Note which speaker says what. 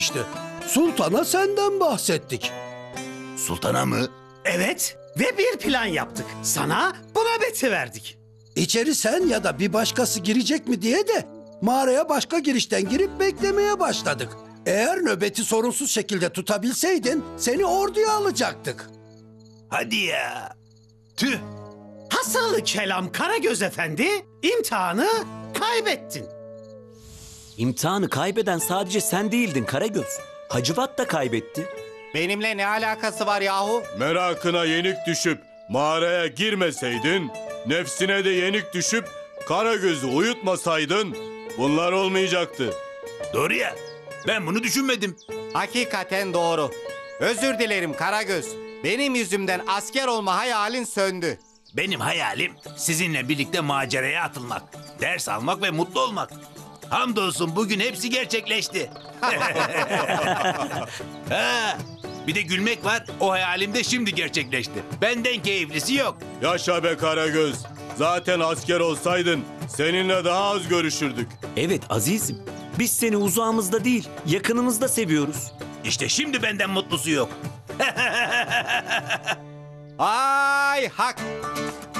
Speaker 1: İşte sultana senden bahsettik.
Speaker 2: Sultana mı?
Speaker 3: Evet ve bir plan yaptık. Sana bu nöbeti verdik.
Speaker 1: İçeri sen ya da bir başkası girecek mi diye de mağaraya başka girişten girip beklemeye başladık. Eğer nöbeti sorunsuz şekilde tutabilseydin seni orduya alacaktık.
Speaker 2: Hadi ya. Tüh.
Speaker 3: Hasılı kelam Karagöz Efendi, imtihanı kaybettin.
Speaker 4: İmtihanı kaybeden sadece sen değildin Karagöz. Hacivat da kaybetti.
Speaker 5: Benimle ne alakası var yahu?
Speaker 6: Merakına yenik düşüp mağaraya girmeseydin, nefsine de yenik düşüp Karagöz'ü uyutmasaydın bunlar olmayacaktı.
Speaker 2: Doğru ya. Ben bunu düşünmedim.
Speaker 5: Hakikaten doğru. Özür dilerim Karagöz. Benim yüzümden asker olma hayalin söndü.
Speaker 2: Benim hayalim sizinle birlikte maceraya atılmak, ders almak ve mutlu olmak. Hamdolsun bugün hepsi gerçekleşti. Ha, bir de gülmek var. O hayalim de şimdi gerçekleşti. Benden keyiflisi yok.
Speaker 6: Yaşa be Karagöz. Zaten asker olsaydın seninle daha az görüşürdük.
Speaker 4: Evet azizim. Biz seni uzağımızda değil, yakınımızda seviyoruz.
Speaker 2: İşte şimdi benden mutlusu yok.
Speaker 5: Ay hak!